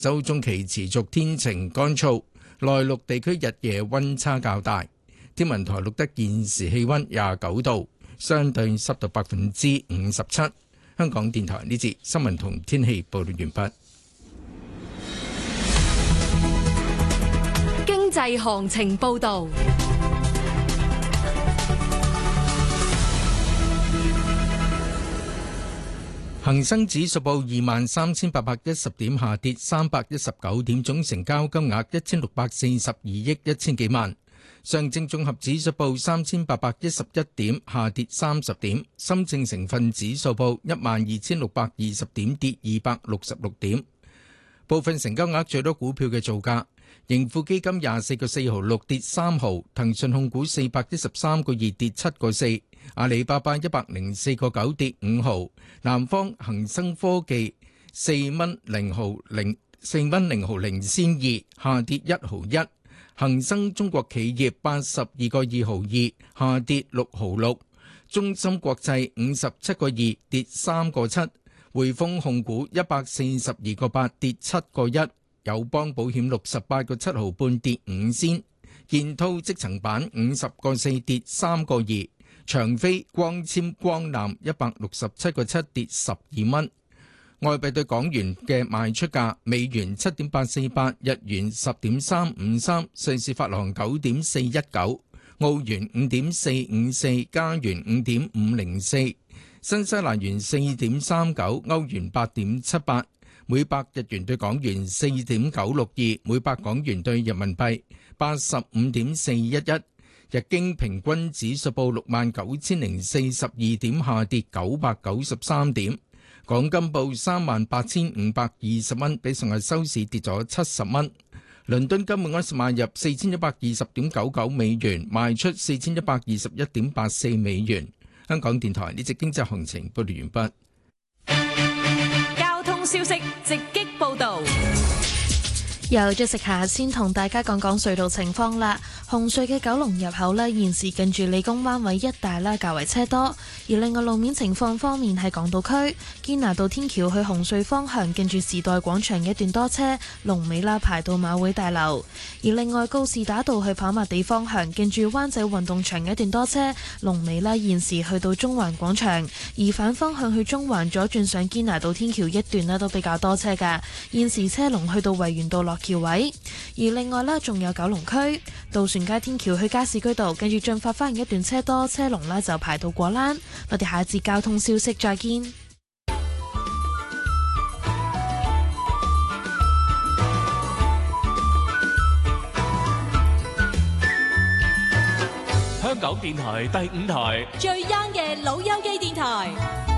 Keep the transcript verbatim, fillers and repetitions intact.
周中期持續天晴乾燥，內陸地區日夜溫差較大。天文台錄得現時氣溫廿九度，相對濕度百分之五十七。香港電台呢節新聞同天氣報道完畢。 經濟行情報道。 恒生指數報二萬三千八百一十點，下跌三百一十九點，總成交金額一千六百四十二億一千幾萬。上證綜合指數報三千八百一十一點，下跌三十點。深證成分指數報一萬二千六百二十點，跌二百六十六點。部分成交額最多股票嘅造價：盈富基金廿四個四毫六跌三毫，騰訊控股四百一十三個二跌七個四，阿里巴巴一百零四個九跌五毫，南方恒生科技四蚊零毫零四蚊零毫零先二下跌一毫一，恒生中國企業八十二個二毫二下跌六毫六，中芯國際五十七個二跌三個七，匯豐控股一百四十二個八跌七個一，友邦保險六十八個七毫半跌五仙，建滔積層板五十個四跌三個二，長飛光纖光纜一百六十七個七跌十二蚊。外幣對港元嘅賣出價：美元七點八四八，日元十點三五三，瑞士法郎九點四一九，澳元五點四五四，加元五點五零四，新西蘭元四點三九，歐元八點七八，每百日元對港元四點九六二，每百港元對人民幣八十五點四一一。日經平均指數報六萬九千零四十二點，下跌九百九十三點。港金報三萬八千五百二十蚊，比上日收市跌咗七十蚊。倫敦金每安士買入四千一百二十點九九美元，賣出四千一百二十一點八四美元。香港電台呢節經濟行情報道完畢。交通消息直擊報道。 由咗食下先同大家講講隧道情況啦。紅隧嘅九龍入口呢，現時近住理工灣位一帶啦，較為車多。而另外路面情況方面，喺港島區堅拿道天橋去紅隧方向，近住時代廣場一段多車，龍尾啦排到馬會大樓。而另外告士打道去跑馬地方向，近住灣仔運動場一段多車，龍尾啦現時去到中環廣場。而反方向去中環左轉上堅拿道天橋一段呢，都比較多車㗎，現時車龍去到維園道落橋位。而另外啦，仲有九龍區渡船街天橋去加士居道，跟住進發翻一段車多，車龍呢就排到果欄。我哋下一節交通消息再見。 香港電台第五台最 young 嘅老友記電台。